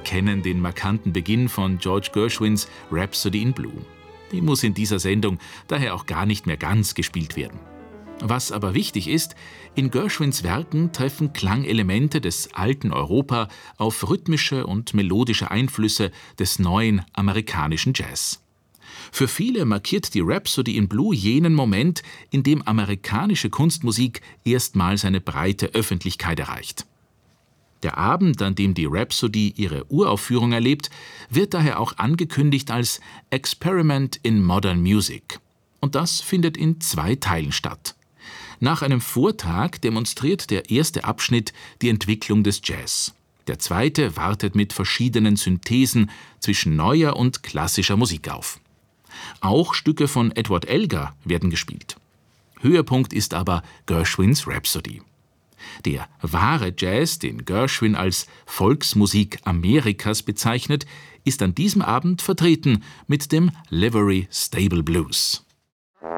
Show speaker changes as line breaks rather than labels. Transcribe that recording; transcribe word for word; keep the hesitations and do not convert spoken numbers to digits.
kennen den markanten Beginn von George Gershwins Rhapsody in Blue. Die muss in dieser Sendung daher auch gar nicht mehr ganz gespielt werden. Was aber wichtig ist, in Gershwins Werken treffen Klangelemente des alten Europa auf rhythmische und melodische Einflüsse des neuen amerikanischen Jazz. Für viele markiert die Rhapsody in Blue jenen Moment, in dem amerikanische Kunstmusik erstmals eine breite Öffentlichkeit erreicht. Der Abend, an dem die Rhapsody ihre Uraufführung erlebt, wird daher auch angekündigt als Experiment in Modern Music. Und das findet in zwei Teilen statt. Nach einem Vortrag demonstriert der erste Abschnitt die Entwicklung des Jazz. Der zweite wartet mit verschiedenen Synthesen zwischen neuer und klassischer Musik auf. Auch Stücke von Edward Elgar werden gespielt. Höhepunkt ist aber Gershwins Rhapsody. Der wahre Jazz, den Gershwin als Volksmusik Amerikas bezeichnet, ist an diesem Abend vertreten mit dem Livery Stable Blues.